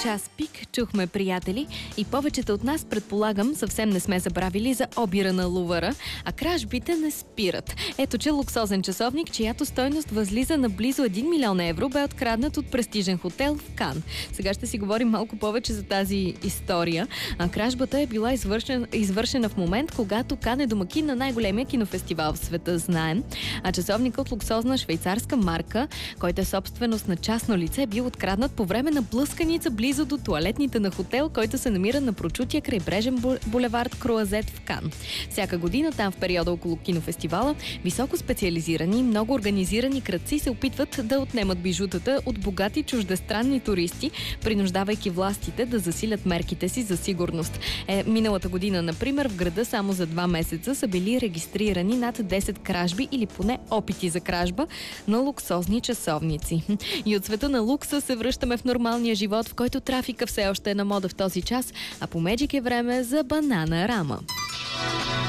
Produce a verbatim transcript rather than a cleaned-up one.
час пик чухме приятели и повечето от нас, предполагам, съвсем не сме забравили за обира на Лувъра, а кражбите не спират. Ето, че луксозен часовник, чиято стойност възлиза на близо един милион евро, бе откраднат от престижен хотел в Кан. Сега ще си говорим малко повече за тази история. А кражбата е била извършена, извършена в момент, когато Кан е домакин на най-големия кинофестивал в света, знаем. А часовникът от луксозна швейцарска марка, който е собственост на частно лице, е бил откраднат по време на блъсканица близо до тоалетните на хотел, който се намира на прочутия крайбрежен булевард Круазет в Кан. Всяка година там в периода около кинофестивала високо специализирани, много организирани крадци се опитват да отнемат бижутата от богати чуждестранни туристи, принуждавайки властите да засилят мерките си за сигурност. Е, миналата година, например, в града само за два месеца са били регистрирани над десет кражби или поне опити за кражба на луксозни часовници. И от света на лукса се връщаме в нормалния живот, в който трафика все още е на мода в този час, а по Меджик е време за банана рама.